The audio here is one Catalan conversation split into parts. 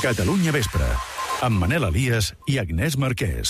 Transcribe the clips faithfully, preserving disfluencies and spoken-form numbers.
Catalunya Vespre, amb Manel Elias i Agnès Marquès.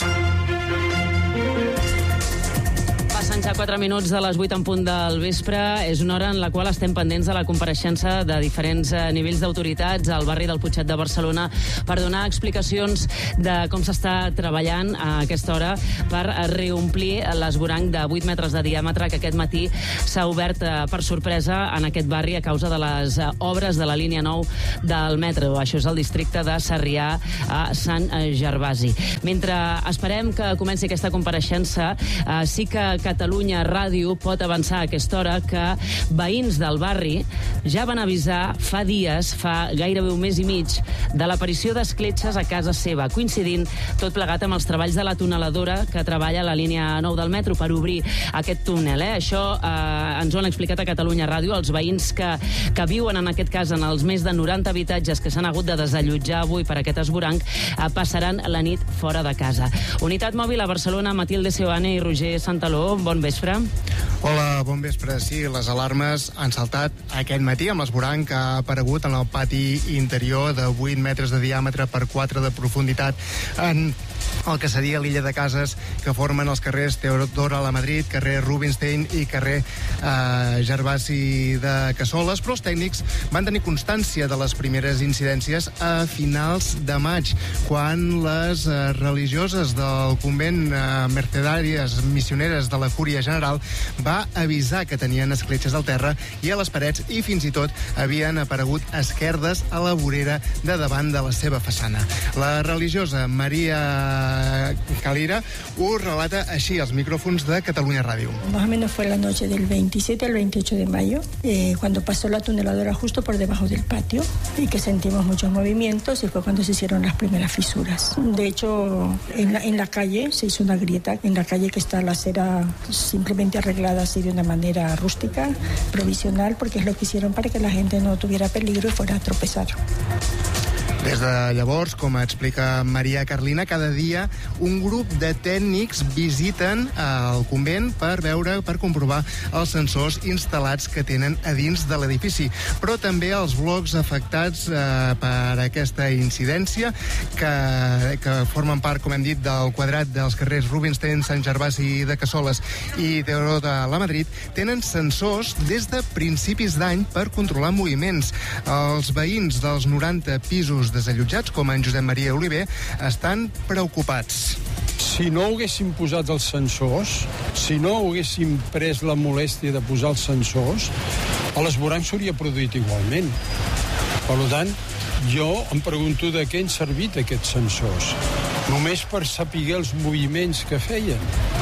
Passen ja quatre minuts de les vuit en punt del vespre. És una hora en la qual estem pendents de la compareixença de diferents nivells d'autoritats al barri del Putxet de Barcelona per donar explicacions de com s'està treballant a aquesta hora per reomplir l'esvoranc de vuit metres de diàmetre que aquest matí s'ha obert per sorpresa en aquest barri a causa de les obres de la línia nou del metro. Això és el districte de Sarrià a Sant Gervasi. Mentre esperem que comenci aquesta compareixença, sí que Catalunya Ràdio pot avançar a aquesta hora que veïns del barri ja van avisar fa dies, fa gairebé un mes i mig, de l'aparició d'escletxes a casa seva, coincidint tot plegat amb els treballs de la tuneladora que treballa a la línia nou del metro per obrir aquest túnel. Eh? Això eh, ens ho han explicat a Catalunya Ràdio. Els veïns que, que viuen en aquest cas en els més de noranta habitatges que s'han hagut de desallotjar avui per aquest esvoranc eh, passaran la nit fora de casa. Unitat mòbil a Barcelona, Matilde Seoane i Roger Santaló. Bon vespre. Hola, bon vespre. Sí, les alarmes han saltat aquest matí amb l'esvoranc que ha aparegut en el pati interior de vuit metres de diàmetre per quatre de profunditat en el que seria l'illa de cases que formen els carrers Teodora Lamadrid, carrer Rubinstein i carrer eh, Gervasi de Cassoles, però els tècnics van tenir constància de les primeres incidències a finals de maig, quan les eh, religioses del convent eh, Mercedàries Missioneres de la Cúria General va avisar que tenien escletxes al terra i a les parets, i fins i tot havien aparegut esquerdes a la vorera de davant de la seva façana. La religiosa Maria Calira ho relata així als micrófonos de Catalunya Radio. Más o menos fue la noche del veintisiete al veintiocho de mayo, eh, cuando pasó la tuneladora justo por debajo del patio y que sentimos muchos movimientos, y fue cuando se hicieron las primeras fisuras. De hecho, en la, en la calle se hizo una grieta, en la calle que está la acera simplemente arreglada así de una manera rústica, provisional, porque es lo que hicieron para que la gente no tuviera peligro y fuera a tropezar. Des de llavors, com explica Maria Carlina, cada dia un grup de tècnics visiten el convent per veure, per comprovar els sensors instal·lats que tenen a dins de l'edifici, però també els blocs afectats eh, per aquesta incidència que, que formen part, com hem dit, del quadrat dels carrers Rubinstein, Sant Gervasi de Cassoles i Teodoro de la Madrid, tenen sensors des de principis d'any per controlar moviments. Els veïns dels noranta pisos desallotjats, com en Josep Maria Oliver, estan preocupats. Si no haguéssim posat els sensors, si no haguéssim pres la molèstia de posar els sensors, l'esvoranc s'hauria produït igualment. Per tant, jo em pregunto de què han servit aquests sensors. Només per saber els moviments que feien.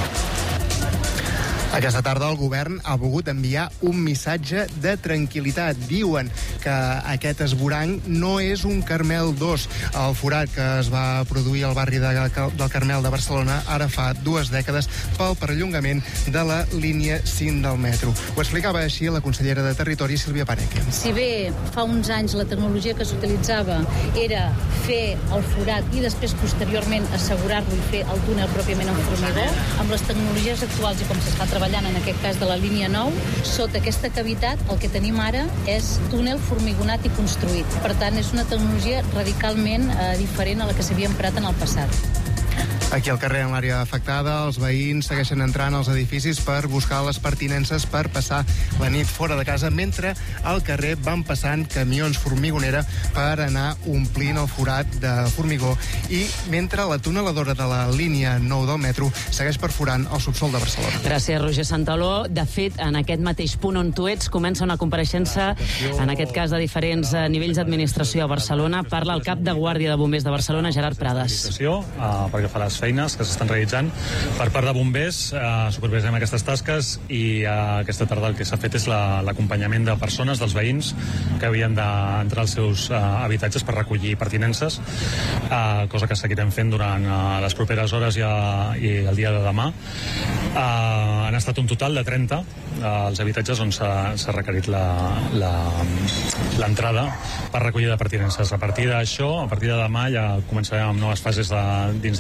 Aquesta tarda el govern ha volgut enviar un missatge de tranquil·litat. Diuen que aquest esvoranc no és un Carmel dos, el forat que es va produir al barri de, del Carmel de Barcelona ara fa dues dècades pel perllongament de la línia cinc del metro. Ho explicava així la consellera de Territori, Sílvia Paneque. Si bé fa uns anys la tecnologia que s'utilitzava era fer el forat i després posteriorment assegurar-lo i fer el túnel pròpiament en formigó, amb les tecnologies actuals i com s'està treballant en aquest cas de la línia nou, sota aquesta cavitat el que tenim ara és túnel formigonat i construït. Per tant, és una tecnologia radicalment eh, diferent a la que s'havia emprat en el passat. Aquí al carrer, en l'àrea afectada, els veïns segueixen entrant als edificis per buscar les pertinences per passar la nit fora de casa, mentre al carrer van passant camions formigonera per anar omplint el forat de formigó, i mentre la tuneladora de la línia nou del metro segueix perforant el subsol de Barcelona. Gràcies, Roger Santaló. De fet, en aquest mateix punt on tu ets, comença una compareixença, en aquest cas de diferents nivells d'administració a Barcelona. Parla el cap de Guàrdia de Bombers de Barcelona, Gerard Prades. Uh, perquè fa les feines que s'estan realitzant per part de bombers, eh, supervisem aquestes tasques, i eh, aquesta tarda el que s'ha fet és l'acompanyament la, de persones, dels veïns que havien d'entrar als seus eh, habitatges per recollir pertinences, eh, cosa que seguirem fent durant eh, les properes hores i, a, i el dia de demà. Eh, han estat un total de trenta eh, els habitatges on s'ha requerit l'entrada per recollida de pertinences. A partir d'això, a partir de demà ja començarem amb noves fases de, dins de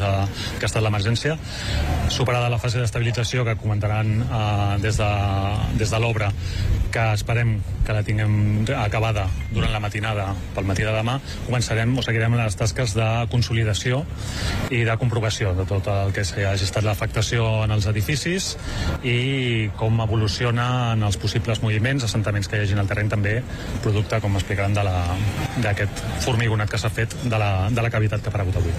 que ha estat l'emergència. Superada la fase d'estabilització que comentaran eh, des de, des de l'obra, que esperem que la tinguem acabada durant la matinada, pel matí de demà, començarem o seguirem les tasques de consolidació i de comprovació de tot el que hagi estat l'afectació en els edificis i com evoluciona en els possibles moviments, assentaments que hi hagi en el terreny també, producte, com explicaran, d'aquest formigonat que s'ha fet de la, de la cavitat que ha aparegut avui.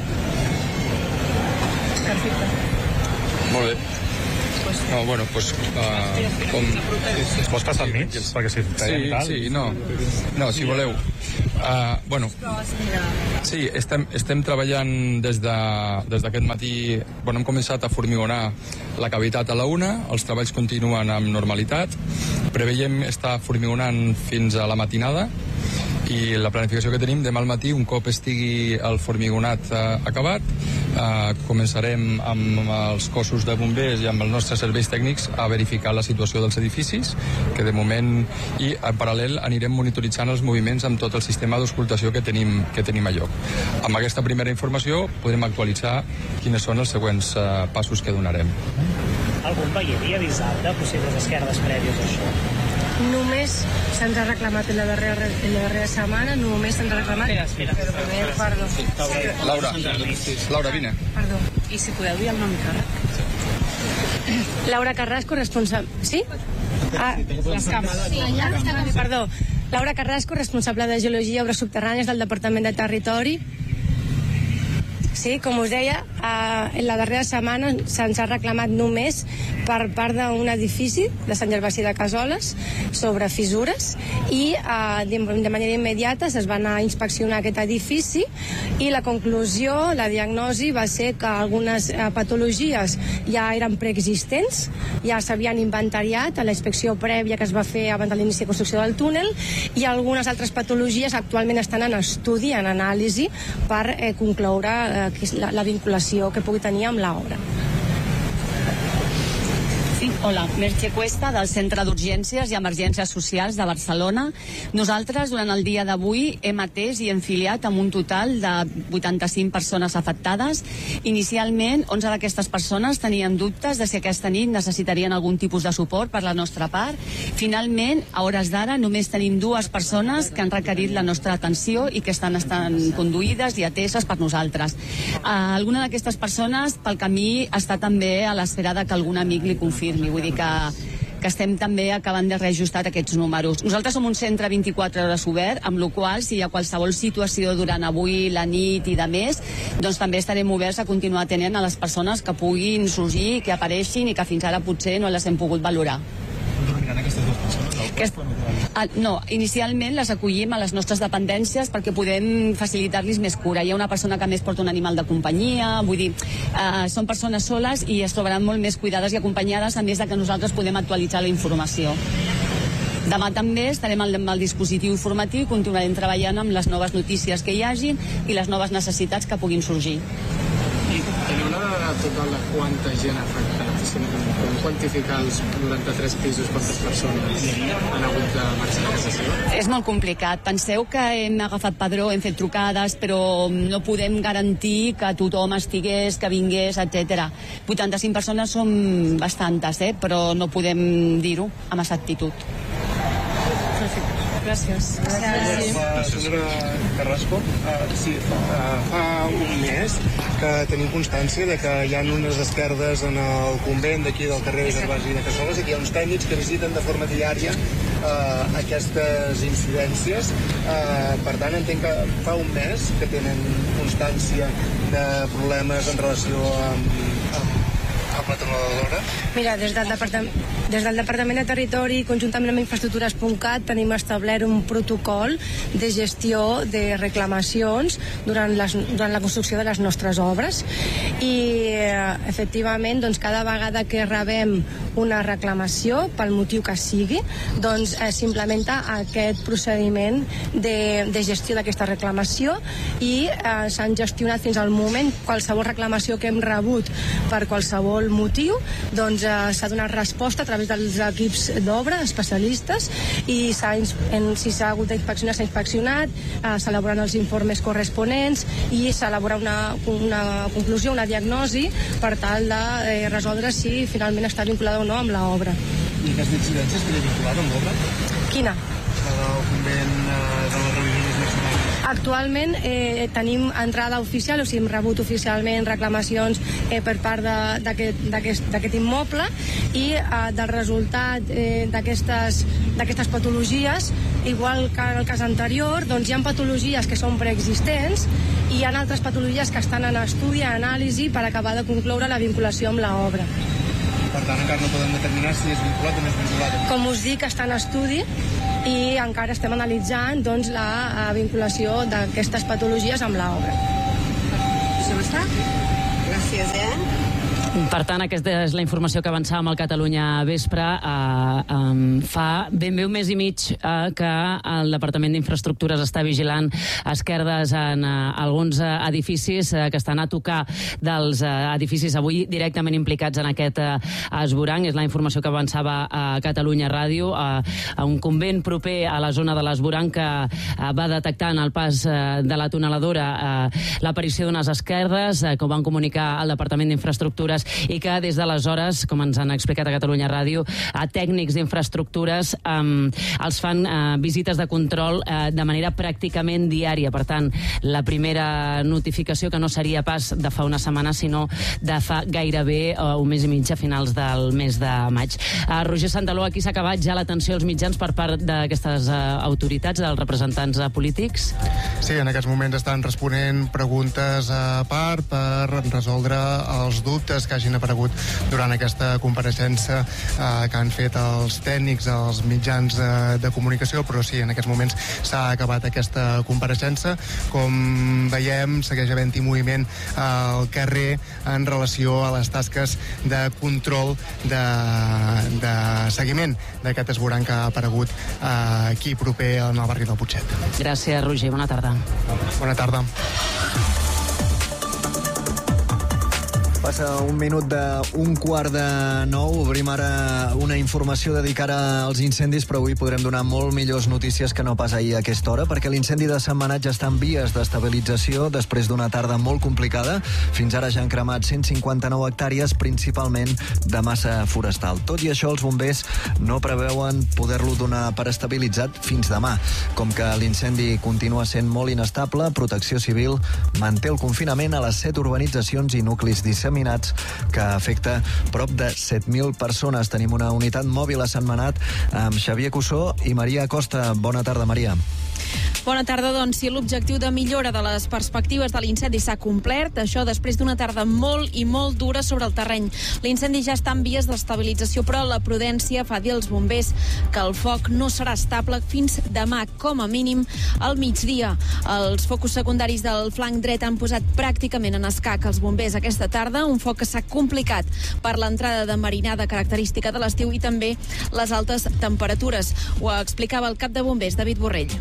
Perfecte. Molt bé. No, bueno, pues, uh, com... Vols passar al mig? Perquè si sí, sí, no, no, si voleu. Uh, bueno, sí, estem, estem treballant des de, des d'aquest matí. Bueno, hem començat a formigonar la cavitat a la una, els treballs continuen amb normalitat, preveiem estar formigonant fins a la matinada, i la planificació que tenim demà al matí, un cop estigui el formigonat eh, acabat, eh, començarem amb els cossos de bombers i amb els nostres serveis tècnics a verificar la situació dels edificis, que de moment, i en paral·lel anirem monitoritzant els moviments amb tot el sistema d'auscultació que tenim, que tenim a lloc. Amb aquesta primera informació podrem actualitzar quines són els següents eh, passos que donarem. Algun veí havia avisat de possibles esquerdes prèvies a això? Només se'ns ha reclamat en la darrera, en la darrera setmana, només se'ns ha reclamat... Espera, espera. Eh, perdó. Sí. Laura, Laura, vine. Perdó. I si podeu dir el nom i càrrec? Laura Carrasco, responsable... Sí? Ah, les càmeres. Sí, perdó. Laura Carrasco, responsable de Geologia i Obres Subterrànies del Departament de Territori. Sí, com us deia, eh, en la darrera setmana se'ns ha reclamat només per part d'un edifici de Sant Gervasi de Cassoles sobre fissures i eh, de, de manera immediata es va anar a inspeccionar aquest edifici i la conclusió, la diagnosi va ser que algunes eh, patologies ja eren preexistents, ja s'havien inventariat a la inspecció prèvia que es va fer abans de l'inici de construcció del túnel, i algunes altres patologies actualment estan en estudi, en anàlisi, per eh, concloure eh, La, la vinculació que pugui tenir amb l'obra. Sí, hola, Merche Cuesta, del Centre d'Urgències i Emergències Socials de Barcelona. Nosaltres, durant el dia d'avui, hem atès i hem filiat amb un total de vuitanta-cinc persones afectades. Inicialment, onze d'aquestes persones tenien dubtes de si aquesta nit necessitarien algun tipus de suport per la nostra part. Finalment, a hores d'ara, només tenim dues persones que han requerit la nostra atenció i que estan, estan conduïdes i ateses per nosaltres. Uh, alguna d'aquestes persones, pel camí, està també a l'espera de que algun amic li confirmi. Vull dir que, que estem també acabant de reajustar aquests números. Nosaltres som un centre vint-i-quatre hores obert, amb la qual cosa, si hi ha qualsevol situació durant avui, la nit i de més, doncs també estarem oberts a continuar atenent a les persones que puguin sorgir, que apareixin i que fins ara potser no les hem pogut valorar. Aquest, no, inicialment les acollim a les nostres dependències perquè podem facilitar-los més cura. Hi ha una persona que més porta un animal de companyia, vull dir, eh, són persones soles i es trobaran molt més cuidades i acompanyades, a més de que nosaltres podem actualitzar la informació. Demà també estarem amb el dispositiu informatiu i continuarem treballant amb les noves notícies que hi hagin i les noves necessitats que puguin sorgir. I teniu una dada total de quanta gent afectada? Com quantificar els noranta-tres pisos, quantes persones han hagut de marxar a casa seva? És molt complicat. Penseu que hem agafat padró, hem fet trucades, però no podem garantir que tothom estigués, que vingués, etcètera. vuitanta-cinc persones són bastantes, eh? Però no podem dir-ho amb exactitud. Gràcies. Gràcies. La senyora Carrasco, uh, sí, uh, fa un mes que tenim constància de que hi ha unes esquerdes en el convent d'aquí del carrer de Gervasi de Cassoles, i que hi ha uns tècnics que visiten de forma diària uh, aquestes incidències. Uh, per tant, entenc que fa un mes que tenen constància de problemes en relació amb, amb amb la tuneladora? Mira, des del, Departament, des del Departament de Territori, conjuntament amb infraestructures punt cat, tenim establert un protocol de gestió de reclamacions durant, les, durant la construcció de les nostres obres, i efectivament, doncs, cada vegada que rebem una reclamació, pel motiu que sigui, doncs eh, s'implementa aquest procediment de, de gestió d'aquesta reclamació, i eh, s'han gestionat fins al moment qualsevol reclamació que hem rebut per qualsevol qualsevol motiu, doncs eh, s'ha donat resposta a través dels equips d'obra especialistes i s'ha, en, si s'ha hagut d'inspeccionar s'ha inspeccionat, eh, s'elaboren els informes corresponents i s'elabora una, una conclusió, una diagnosi per tal de eh, resoldre si finalment està vinculada o no amb l'obra. I aquesta incidència estaria vinculada amb l'obra? Quina? La del convent eh, de les revisions nacionals. Actualment eh, tenim entrada oficial, o sigui, hem rebut oficialment reclamacions eh, per part d'aquest immoble i eh, del resultat eh, d'aquestes patologies, igual que en el cas anterior, doncs hi ha patologies que són preexistents i hi ha altres patologies que estan en estudi, en anàlisi, per acabar de concloure la vinculació amb l'obra. Per tant, encara no podem determinar si és vinculat o no és vinculat. Com us dic, està en estudi i encara estem analitzant doncs, la vinculació d'aquestes patologies amb l'obra. Això està? Gràcies, eh? Per tant, aquesta és la informació que avançàvem al Catalunya Vespre. Uh, um, fa ben bé un mes i mig uh, que el Departament d'Infraestructures està vigilant esquerdes en uh, alguns uh, edificis uh, que estan a tocar dels uh, edificis avui directament implicats en aquest uh, esvoranc. És la informació que avançava a Catalunya Ràdio. Uh, a un convent proper a la zona de l'esvoranc que uh, va detectar en el pas uh, de la tuneladora uh, l'aparició d'unes esquerdes, uh, que ho van comunicar al Departament d'Infraestructures i que des d'aleshores, com ens han explicat a Catalunya Ràdio, a tècnics d'infraestructures um, els fan uh, visites de control uh, de manera pràcticament diària. Per tant, la primera notificació, que no seria pas de fa una setmana, sinó de fa gairebé uh, un mes i mig, a finals del mes de maig. Uh, Roger Santaló, aquí s'ha acabat ja l'atenció als mitjans per part d'aquestes uh, autoritats, dels representants uh, polítics? Sí, en aquests moments estan responent preguntes a part per resoldre els dubtes que hagin aparegut durant aquesta compareixença eh, que han fet els tècnics, els mitjans de, de comunicació, però sí, en aquests moments s'ha acabat aquesta compareixença. Com veiem, segueix havent-hi moviment al carrer en relació a les tasques de control de, de seguiment d'aquest esvoranc que ha aparegut eh, aquí proper en el barri del Putxet. Gràcies, Roger. Bona tarda. Bona tarda. Passa un minut d'un quart de nou. Obrim ara una informació dedicada als incendis, però avui podrem donar molt millors notícies que no pas ahir a aquesta hora, perquè l'incendi de Sentmenat ja està en vies d'estabilització després d'una tarda molt complicada. Fins ara ja han cremat cent cinquanta-nou hectàrees, principalment de massa forestal. Tot i això, els bombers no preveuen poder-lo donar per estabilitzat fins demà. Com que l'incendi continua sent molt inestable, Protecció Civil manté el confinament a les set urbanitzacions i nuclis disseminats que afecta prop de set mil persones. Tenim una unitat mòbil a Sentmenat amb Xavier Cussó i Maria Acosta. Bona tarda, Maria. Bona tarda, doncs. Si l'objectiu de millora de les perspectives de l'incendi s'ha complert, això després d'una tarda molt i molt dura sobre el terreny. L'incendi ja està en vies d'estabilització, però la prudència fa dir als bombers que el foc no serà estable fins demà, com a mínim al migdia. Els focus secundaris del flanc dret han posat pràcticament en escac els bombers aquesta tarda, un foc que s'ha complicat per l'entrada de marinada característica de l'estiu i també les altes temperatures. Ho explicava el cap de bombers, David Borrell.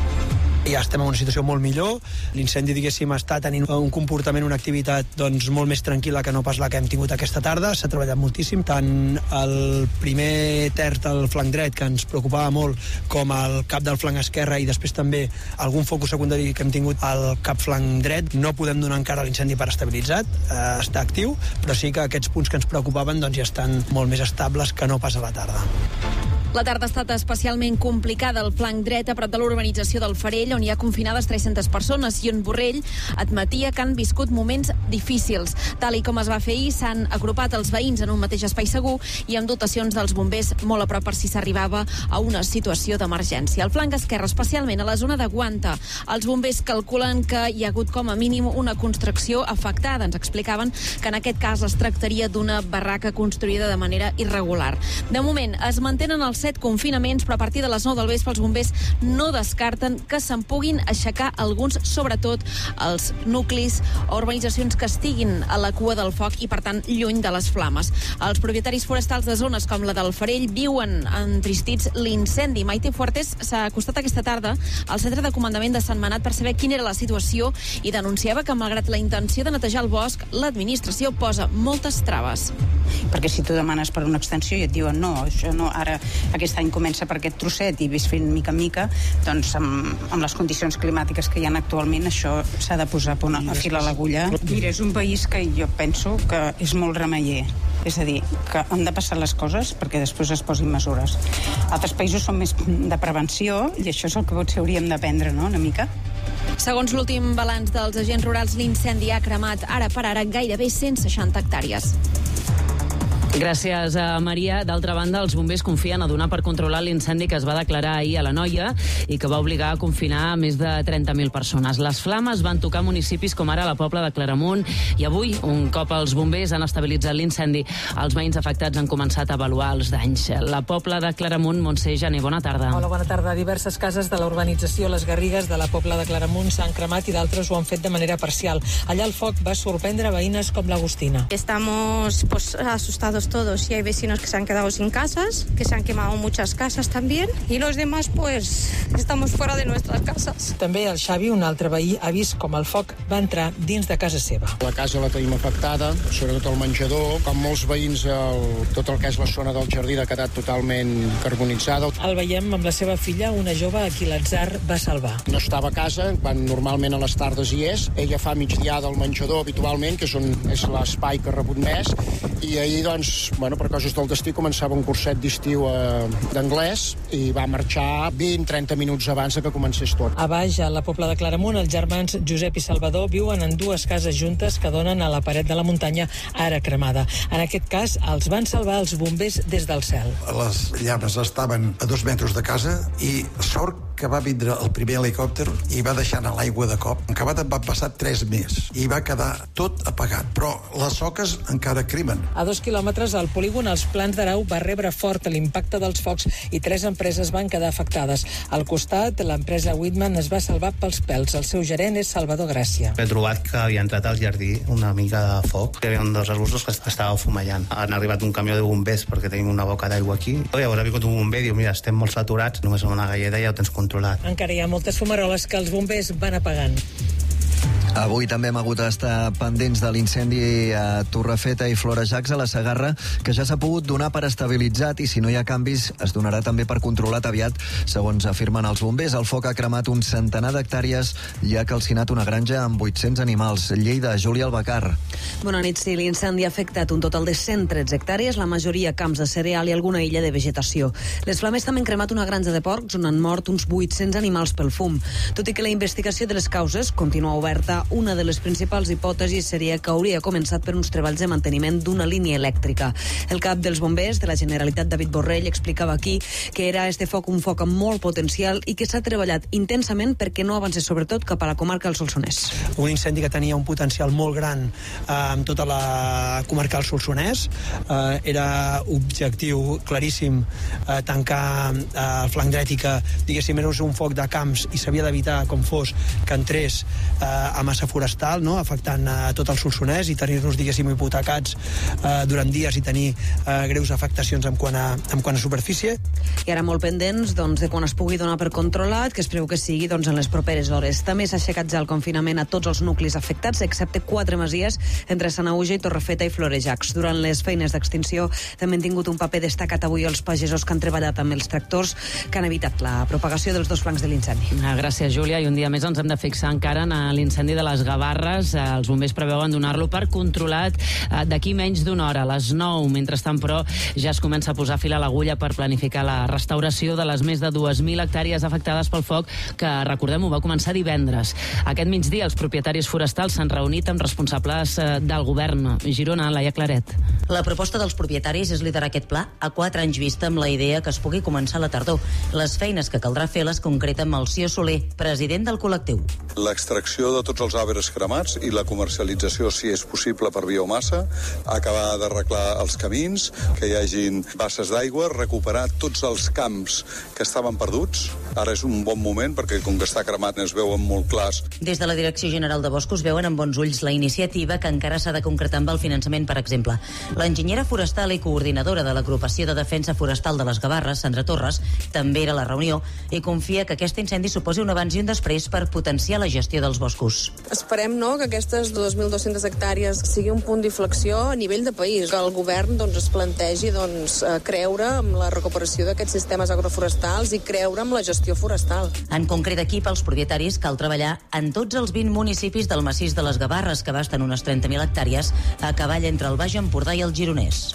Ja estem en una situació molt millor. L'incendi, diguéssim, està tenint un comportament, una activitat doncs, molt més tranquil·la que no pas la que hem tingut aquesta tarda. S'ha treballat moltíssim, tant el primer terç del flanc dret, que ens preocupava molt, com el cap del flanc esquerre i després també algun focus secundari que hem tingut al cap flanc dret. No podem donar encara l'incendi per estabilitzat, eh, està actiu, però sí que aquests punts que ens preocupaven doncs, ja estan molt més estables que no pas a la tarda. La tarda ha estat especialment complicada al flanc dret, a prop de l'urbanització del Farell, on hi ha confinades tres-centes persones, i on Borrell admetia que han viscut moments difícils. Tal i com es va fer ahir, s'han agrupat els veïns en un mateix espai segur i amb dotacions dels bombers molt a prop per si s'arribava a una situació d'emergència. Al flanc esquerre, especialment a la zona de Guanta, els bombers calculen que hi ha hagut com a mínim una construcció afectada. Ens explicaven que en aquest cas es tractaria d'una barraca construïda de manera irregular. De moment, es mantenen els set confinaments, però a partir de les nou del vespre els bombers no descarten que se'n puguin aixecar alguns, sobretot els nuclis o urbanitzacions que estiguin a la cua del foc i, per tant, lluny de les flames. Els propietaris forestals de zones com la del Farell viuen entristits l'incendi. Maite Fuertes s'ha acostat aquesta tarda al centre de comandament de Sant Manat per saber quina era la situació i denunciava que, malgrat la intenció de netejar el bosc, l'administració posa moltes traves. Perquè si tu demanes per una extensió i et diuen no, això no, ara aquest any comença per aquest trosset i ves fent mica en mica, doncs amb, amb les condicions climàtiques que hi ha actualment això s'ha de posar a, a fil a l'agulla. Mira, és un país que jo penso que és molt remeller. És a dir, que han de passar les coses perquè després es posin mesures. Altres països són més de prevenció i això és el que potser hauríem d'aprendre, no?, una mica. Segons l'últim balanç dels agents rurals, l'incendi ha cremat ara per ara gairebé cent seixanta hectàrees. Gràcies a Maria. D'altra banda, els bombers confien a donar per controlar l'incendi que es va declarar ahir a l'Anoia i que va obligar a confinar més de trenta mil persones. Les flames van tocar municipis com ara la Pobla de Claramunt i avui, un cop els bombers han estabilitzat l'incendi, els veïns afectats han començat a avaluar els danys. La Pobla de Claramunt, Montse Gené, bona tarda. Hola, bona tarda. Diverses cases de la urbanització Les Garrigues de la Pobla de Claramunt s'han cremat i d'altres ho han fet de manera parcial. Allà el foc va sorprendre veïnes com l'Agustina. Estamos pues, asustados todos y hay vecinos que se han quedado sin casas, que se han quemado muchas casas también y los demás pues estamos fuera de nuestras casas. També el Xavi, un altre veí, ha vist com el foc va entrar dins de casa seva. La casa la tenim afectada, sobretot el menjador. Com molts veïns, el, tot el que és la zona del jardí ha quedat totalment carbonitzada. El veiem amb la seva filla, una jove a qui l'atzar va salvar. No estava a casa, quan normalment a les tardes hi és. Ella fa migdiada al menjador habitualment, que és, un, és l'espai que ha rebut més, i ahir, doncs, bueno, per coses del destí, començava un curset d'estiu eh, d'anglès i va marxar vint a trenta minuts abans de que comencés tot. A baix, a la Pobla de Claramunt, els germans Josep i Salvador viuen en dues cases juntes que donen a la paret de la muntanya ara cremada. En aquest cas, els van salvar els bombers des del cel. Les llames estaven a dos metres de casa i sort que va vindre el primer helicòpter i va deixar anar l'aigua de cop. En acabat en van passar tres més i va quedar tot apagat, però les soques encara cremen. A dos quilòmetres al polígon Els Plans d'Arau va rebre fort l'impacte dels focs i tres empreses van quedar afectades. Al costat, l'empresa Whitman es va salvar pels pèls. El seu gerent és Salvador Gràcia. He trobat que havia entrat al jardí una mica de foc. Hi havia un dels arbustos que estava fumellant. Han arribat un camió de bombers perquè tenim una boca d'aigua aquí. Llavors ha vingut un bomber i diu, mira, estem molt saturats, només amb una galleda ja ho tens controlat. Encara hi ha moltes fumaroles que els bombers van apagant. Avui també hem hagut d'estar pendents de l'incendi a Torrefeta i Florejacs a la Segarra, que ja s'ha pogut donar per estabilitzat i si no hi ha canvis es donarà també per controlat aviat, segons afirmen els bombers. El foc ha cremat un centenar d'hectàrees i ha calcinat una granja amb vuit-cents animals. Lleida, Júlia Albacar. Bona nit, sí. L'incendi ha afectat un total de cent tretze hectàrees, la majoria camps de cereal i alguna illa de vegetació. Les flames també han cremat una granja de porcs on han mort uns vuit-cents animals pel fum. Tot i que la investigació de les causes continua oberta, una de les principals hipòtesis seria que hauria començat per uns treballs de manteniment d'una línia elèctrica. El cap dels bombers de la Generalitat, David Borrell, explicava aquí que era este foc un foc amb molt potencial i que s'ha treballat intensament perquè no avancés sobretot cap a la comarca del Solsonès. Un incendi que tenia un potencial molt gran eh, amb tota la comarca del Solsonès. Eh, era objectiu claríssim eh, tancar eh, el flanc dret i que, diguéssim, era un foc de camps i s'havia d'evitar, com fos, que entrés eh, a massa forestal, no?, afectant a tot el Solsonès i tenir-nos, diguéssim, hipotecats eh, durant dies i tenir eh, greus afectacions en quant, a, en quant a superfície. I ara molt pendents doncs, de quan es pugui donar per controlat, que es preveu que sigui doncs, en les properes hores. També s'ha aixecat ja el confinament a tots els nuclis afectats, excepte quatre masies entre Sanaüja i Torrefeta i Florejacs. Durant les feines d'extinció també han tingut un paper destacat avui els pagesos que han treballat amb els tractors que han evitat la propagació dels dos flancs de l'incendi. Gràcies, Júlia. I un dia més ens hem de fixar encara en l'incendi de les Gavarres. Els bombers preveuen donar-lo per controlat d'aquí menys d'una hora, a les nou. Mentrestant, però, ja es comença a posar fil a l'agulla per planificar la restauració de les més de dues mil hectàrees afectades pel foc, que, recordem-ho, va començar divendres. Aquest migdia, els propietaris forestals s'han reunit amb responsables del govern. Girona, Laia Claret. La proposta dels propietaris és liderar aquest pla a quatre anys vista amb la idea que es pugui començar a la tardor. Les feines que caldrà fer les concreta amb Melcior Soler, president del col·lectiu. L'extracció de tots els arbres cremats i la comercialització, si és possible, per biomassa, acabar d'arreglar els camins, que hi hagin basses d'aigua, recuperar tots els camps que estaven perduts. Ara és un bon moment perquè, com que està cremat, es veuen molt clars. Des de la Direcció General de Boscos veuen amb bons ulls la iniciativa, que encara s'ha de concretar amb el finançament, per exemple. L'enginyera forestal i coordinadora de l'Agrupació de Defensa Forestal de les Gavarres, Sandra Torres, també era a la reunió i confia que aquest incendi suposi un abans i un després per potenciar la gestió dels boscos. Esperem, no?, que aquestes dos mil dues-centes hectàrees sigui un punt d'inflexió a nivell de país, que el govern doncs, es plantegi doncs, creure en la recuperació d'aquests sistemes agroforestals i creure en la gestió forestal. En concret aquí, pels propietaris, cal treballar en tots els vint municipis del massís de les Gavarres, que abasten unes trenta mil hectàrees, a cavall entre el Baix Empordà i el Gironès.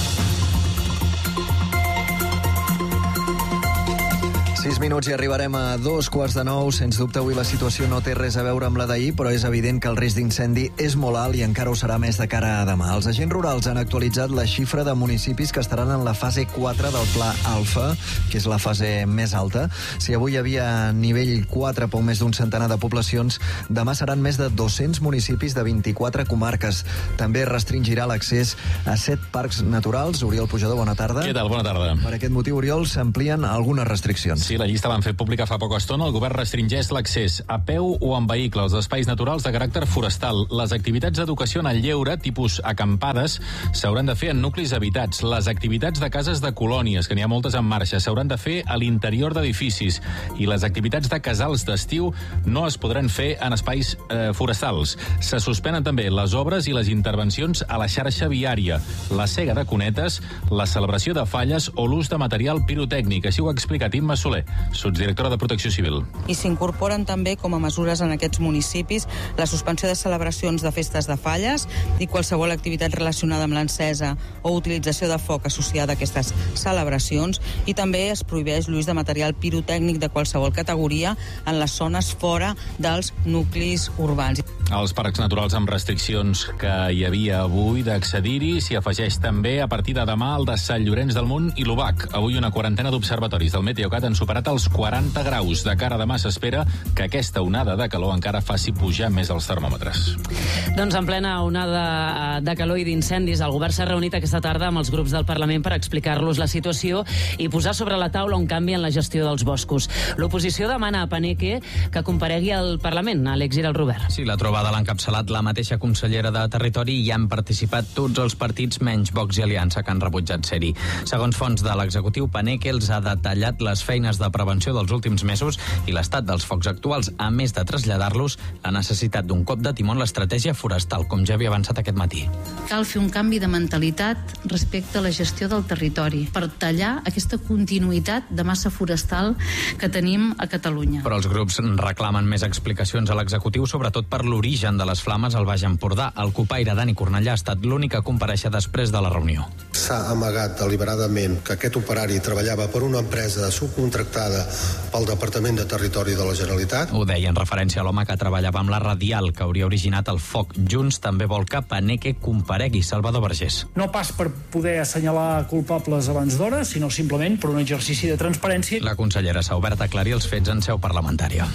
Sis minuts i arribarem a dos quarts de nou. Sens dubte, avui la situació no té res a veure amb la d'ahir, però és evident que el risc d'incendi és molt alt i encara ho serà més de cara a demà. Els agents rurals han actualitzat la xifra de municipis que estaran en la fase quatre del Pla Alfa, que és la fase més alta. Si avui hi havia nivell quatre per més d'un centenar de poblacions, demà seran més de dos-cents municipis de vint-i-quatre comarques. També restringirà l'accés a set parcs naturals. Oriol Pujador, bona tarda. Què tal? Bona tarda. Per aquest motiu, Oriol, s'amplien algunes restriccions. Sí, la llista van fer pública fa poca estona. El govern restringeix l'accés a peu o en vehicle als espais naturals de caràcter forestal. Les activitats d'educació en el lleure, tipus acampades, s'hauran de fer en nuclis habitats. Les activitats de cases de colònies, que n'hi ha moltes en marxa, s'hauran de fer a l'interior d'edificis. I les activitats de casals d'estiu no es podran fer en espais eh, forestals. Se suspenen també les obres i les intervencions a la xarxa viària, la sega de cunetes, la celebració de falles o l'ús de material pirotècnic. Així ho ha explicat Imma Soler, sotsdirectora de Protecció Civil. I s'incorporen també com a mesures en aquests municipis la suspensió de celebracions de festes de falles i qualsevol activitat relacionada amb l'encesa o utilització de foc associada a aquestes celebracions, i també es prohibeix l'ús de material pirotècnic de qualsevol categoria en les zones fora dels nuclis urbans. Als parcs naturals amb restriccions que hi havia avui d'accedir-hi s'hi afegeix també a partir de demà el de Sant Llorenç del Munt i l'Ubac. Avui una quarantena d'observatoris del Meteocat han superat els quaranta graus. De cara a demà s'espera que aquesta onada de calor encara faci pujar més els termòmetres. Doncs en plena onada de calor i d'incendis, el govern s'ha reunit aquesta tarda amb els grups del Parlament per explicar-los la situació i posar sobre la taula un canvi en la gestió dels boscos. L'oposició demana a Paneque que comparegui al Parlament, Àlex Giralt Robert. Sí, la trobada l'ha encapçalat la mateixa consellera de Territori i hi han participat tots els partits menys Vox i Aliança, que han rebutjat ser-hi. Segons fonts de l'executiu, Paneque els ha detallat les feines de prevenció dels últims mesos i l'estat dels focs actuals, a més de traslladar-los la necessitat d'un cop de timó en l'estratègia forestal, com ja havia avançat aquest matí. Cal fer un canvi de mentalitat respecte a la gestió del territori per tallar aquesta continuïtat de massa forestal que tenim a Catalunya. Però els grups reclamen més explicacions a l'executiu, sobretot per l'origen de les flames al Baix Empordà. El copaire Dani Cornellà ha estat l'únic a comparèixer després de la reunió. S'ha amagat deliberadament que aquest operari treballava per una empresa subcontractada pel Departament de Territori de la Generalitat. Ho deia en referència a l'home que treballava amb la Radial, que hauria originat el foc. Junts també vol que Paneque comparegui. Salvador Vergés. No pas per poder assenyalar culpables abans d'hora, sinó simplement per un exercici de transparència. La consellera s'ha obert a aclarir els fets en seu parlamentària.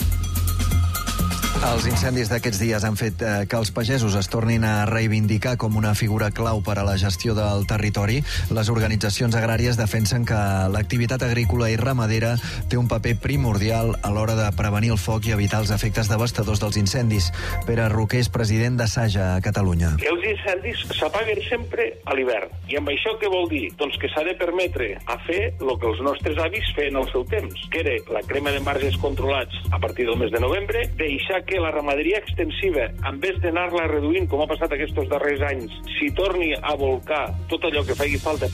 Els incendis d'aquests dies han fet eh, que els pagesos es tornin a reivindicar com una figura clau per a la gestió del territori. Les organitzacions agràries defensen que l'activitat agrícola i ramadera té un paper primordial a l'hora de prevenir el foc i evitar els efectes devastadors dels incendis. Pere Roquer és president de Saja a Catalunya. Els incendis s'apaguen sempre a l'hivern. I amb això què vol dir? Doncs que s'ha de permetre a fer el que els nostres avis feien al seu temps, que era la crema de marges controlats a partir del mes de novembre, deixar que la ramaderia extensiva, en vez d'anar-la reduint, com ha passat aquests darrers anys, s'hi torni a volcar tot allò que faci falta.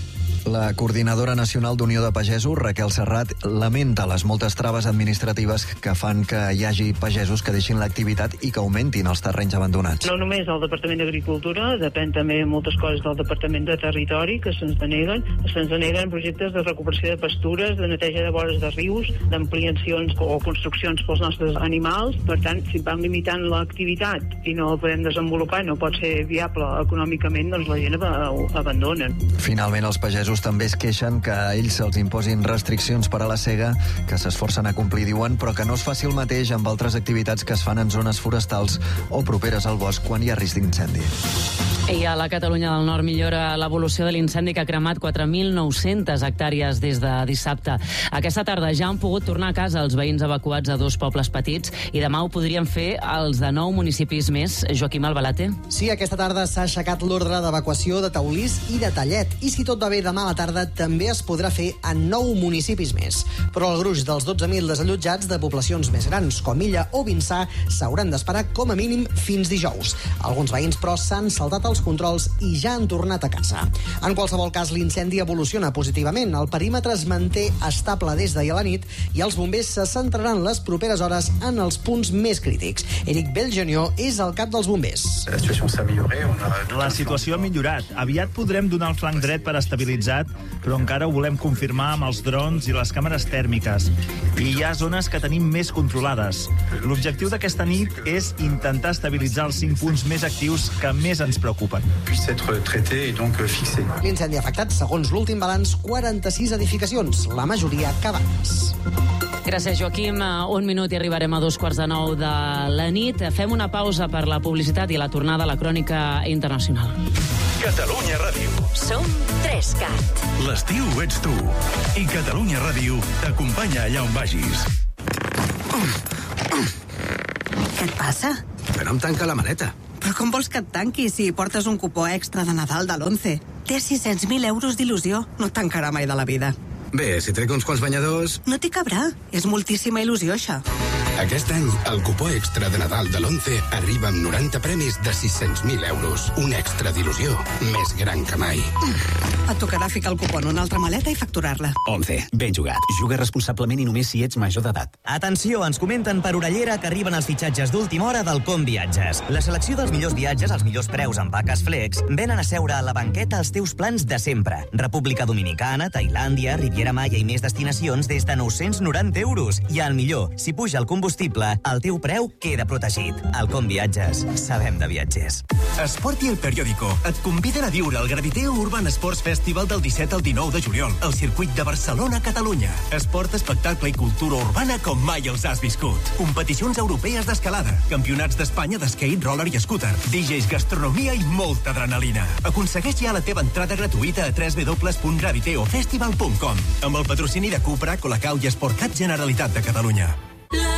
La coordinadora nacional d'Unió de Pagesos, Raquel Serrat, lamenta les moltes traves administratives que fan que hi hagi pagesos que deixin l'activitat i que augmentin els terrenys abandonats. No només el Departament d'Agricultura, depèn també moltes coses del Departament de Territori, que se'ns deneguen. Se'ns deneguen projectes de recuperació de pastures, de neteja de vores de rius, d'ampliacions o construccions pels nostres animals. Per tant, si vam limitant l'activitat i no el podem desenvolupar, no pot ser viable econòmicament, doncs la gent abandona. Finalment, els pagesos també es queixen que a ells se'ls imposin restriccions per a la sega, que s'esforcen a complir, diuen, però que no es faci el mateix amb altres activitats que es fan en zones forestals o properes al bosc quan hi ha risc d'incendi. I a la Catalunya del Nord millora l'evolució de l'incendi que ha cremat quatre mil nou-centes hectàrees des de dissabte. Aquesta tarda ja han pogut tornar a casa els veïns evacuats a dos pobles petits i demà ho podrien fer els de nou municipis més. Joaquim Albalate. Sí, aquesta tarda s'ha aixecat l'ordre d'evacuació de Taulís i de Tallet i si tot va bé demà a la tarda també es podrà fer en nou municipis més. Però el gruix dels dotze mil desallotjats de poblacions més grans com Illa o Vinçà s'hauran d'esperar com a mínim fins dijous. Alguns veïns, però, s'han saltat els controls i ja han tornat a casa. En qualsevol cas, l'incendi evoluciona positivament. El perímetre es manté estable des d'ahir a la nit i els bombers se centraran les properes hores en els punts més crítics. Eric Belgenió és el cap dels bombers. La situació ha millorat. Aviat podrem donar el flanc dret per estabilitzat, però encara ho volem confirmar amb els drons i les càmeres tèrmiques. I hi ha zones que tenim més controlades. L'objectiu d'aquesta nit és intentar estabilitzar els cinc punts més actius que més ens preocupen. L'incendi ha afectat, segons l'últim balanç, quaranta-sis edificacions, la majoria cabanes. Gràcies, Joaquim. Un minut i arribarem a dos quarts de nou de la nit. Fem una pausa per la publicitat i la tornada a la crònica internacional. Catalunya Ràdio. Som Trescat. L'estiu ets tu. I Catalunya Ràdio t'acompanya allà on vagis. Què et passa? Que no em tanca la maleta. Però com vols que et tanqui si portes un cupó extra de Nadal de l'Once? Té sis-cents mil euros d'il·lusió. No et tancarà mai de la vida. Bé, si trec uns quants banyadors... No t'hi cabrà. És moltíssima il·lusió, això. Aquest any, el cupó extra de Nadal de l'Once arriba amb noranta premis de sis-cents mil euros. Un extra d'il·lusió més gran que mai. Et tocarà ficar el cupó en una altra maleta i facturar-la. Once. Ben jugat. Juga responsablement i només si ets major d'edat. Atenció, ens comenten per Orellera que arriben els fitxatges d'última hora del Com Viatges. La selecció dels millors viatges als millors preus amb vaques flex venen a seure a la banqueta els teus plans de sempre. República Dominicana, Tailàndia, Riviera Maya i més destinacions des de nou-cents noranta euros. I el millor, si puja el combustible, el teu preu queda protegit. Al Com Viatges, sabem de viatgers. Esport i El Periódico et conviden a viure el Graviteo Urban Sports Festival del disset al dinou de juliol al circuit de Barcelona, Catalunya. Esport, espectacle i cultura urbana com mai els has viscut. Competicions europees d'escalada, campionats d'Espanya d'skate, roller i scooter, D Js, gastronomia i molta adrenalina. Aconsegueix ja la teva entrada gratuïta a w w w punt graviteo festival punt com amb el patrocini de Cupra, Colacau i Sportcat Generalitat de Catalunya.